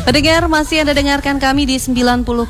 Pendengar, masih Anda dengarkan kami di 90,9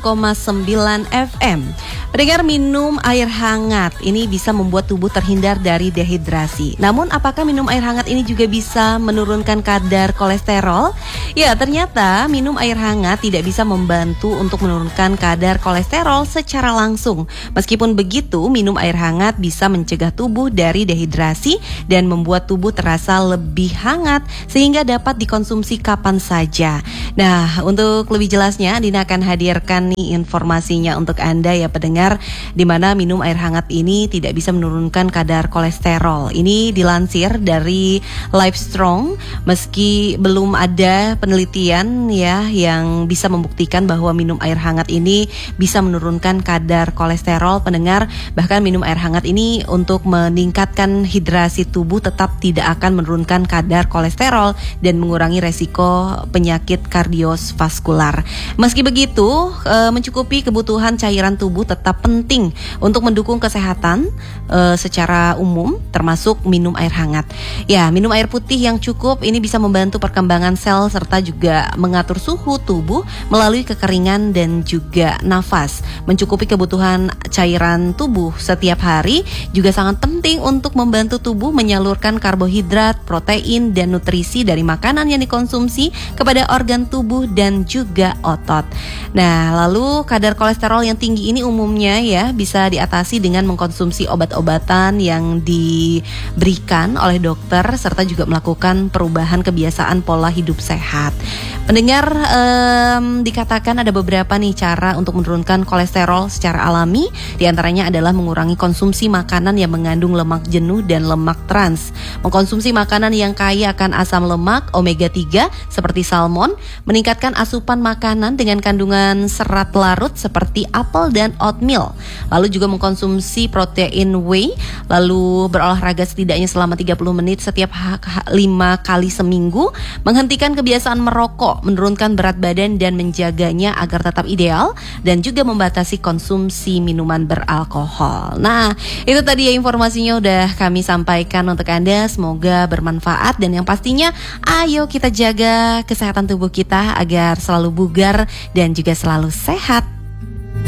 FM. Pendengar, minum air hangat ini bisa membuat tubuh terhindar dari dehidrasi. Namun apakah minum air hangat ini juga bisa menurunkan kadar kolesterol? Ya, ternyata minum air hangat tidak bisa membantu untuk menurunkan kadar kolesterol secara langsung. Meskipun begitu, minum air hangat bisa mencegah tubuh dari dehidrasi dan membuat tubuh terasa lebih hangat sehingga dapat dikonsumsi kapan saja. Nah, untuk lebih jelasnya Dina akan hadirkan nih informasinya untuk Anda ya pendengar, di mana minum air hangat ini tidak bisa menurunkan kadar kolesterol. Ini dilansir dari Livestrong, meski belum ada penelitian ya yang bisa membuktikan bahwa minum air hangat ini bisa menurunkan kadar kolesterol pendengar. Bahkan minum air hangat ini untuk meningkatkan hidrasi tubuh tetap tidak akan menurunkan kadar kolesterol dan mengurangi resiko penyakit kardiovaskular. Meski begitu, mencukupi kebutuhan cairan tubuh tetap penting untuk mendukung kesehatan secara umum, termasuk minum air hangat. Ya, minum air putih yang cukup ini bisa membantu perkembangan sel serta juga mengatur suhu tubuh melalui kekeringan dan juga nafas. Mencukupi kebutuhan cairan tubuh setiap hari juga sangat penting untuk membantu tubuh menyalurkan karbohidrat, protein, dan nutrisi dari makanan yang dikonsumsi kepada organ tubuh dan juga otot. Nah, lalu kadar kolesterol yang tinggi ini umumnya ya bisa diatasi dengan mengkonsumsi obat-obatan yang diberikan oleh dokter serta juga melakukan perubahan kebiasaan pola hidup sehat. Pendengar, dikatakan ada beberapa nih cara untuk menurunkan kolesterol secara alami. Di antaranya adalah mengurangi konsumsi makanan yang mengandung lemak jenuh dan lemak trans. Mengkonsumsi makanan yang kaya akan asam lemak omega 3 seperti salmon, meningkatkan asupan makanan dengan kandungan serat larut seperti apel dan oatmeal. Lalu juga mengkonsumsi protein whey, lalu berolahraga setidaknya selama 30 menit setiap 5 kali seminggu, menghentikan kebiasaan merokok, menurunkan berat badan dan menjaganya agar tetap ideal, dan juga membatasi konsumsi minuman beralkohol. Nah, itu tadi ya informasinya udah kami sampaikan untuk Anda, semoga bermanfaat dan yang pastinya ayo kita jaga kesehatan tubuh kita agar selalu bugar dan juga selalu sehat.